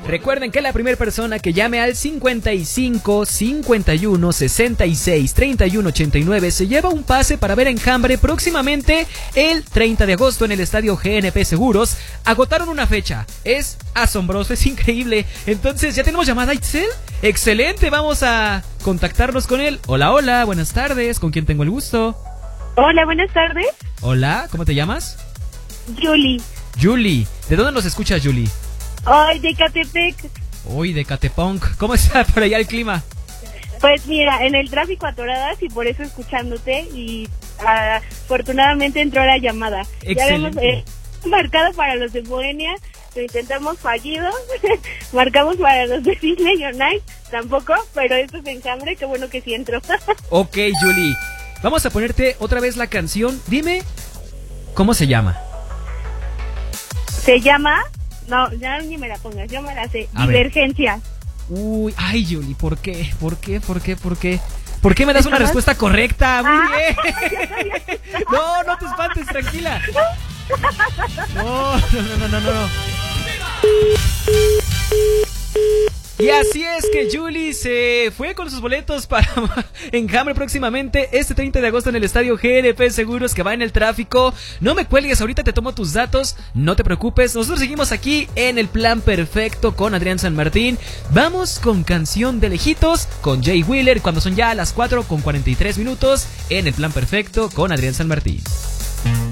Recuerden que la primera persona que llame al 55 51 66 31 89 se lleva un pase para ver Enjambre próximamente el 30 de agosto en el estadio GNP Seguros. Agotaron una fecha, es asombroso, es increíble. Entonces, ¿ya tenemos llamada, Itzel? Excelente, vamos a contactarnos con él. Hola, hola, buenas tardes, ¿con quién tengo el gusto? Hola, buenas tardes. Hola, ¿cómo te llamas? Julie. Julie, ¿de dónde nos escuchas, Julie? Ay, de Catepec. Uy, de Catepunk. ¿Cómo está por allá el clima? Pues mira, en el tráfico atoradas y por eso escuchándote y afortunadamente entró la llamada. Excelente. Ya hemos marcado para los de Bohemia, lo intentamos fallido, marcamos para los de Disney on Ice, tampoco, pero esto es Enjambre, qué bueno que sí entró. Ok, Julie, vamos a ponerte otra vez la canción. Dime, ¿cómo se llama? Se llama... No, ya ni me la pongas, yo me la sé. A ver. Divergencia. Uy, ay, Julie, ¿por qué? ¿Por qué? ¿Por qué? ¿Por qué? ¿Por qué me das una respuesta correcta? Muy bien. No, no te espantes, tranquila. No. Y así es que Julie se fue con sus boletos para Enjambre próximamente este 30 de agosto en el estadio GNP Seguros, que va en el tráfico. No me cuelgues, ahorita te tomo tus datos, no te preocupes. Nosotros seguimos aquí en el Plan Perfecto con Adrián San Martín. Vamos con Canción de Lejitos con Jay Wheeler cuando son ya las 4:43 en el Plan Perfecto con Adrián San Martín.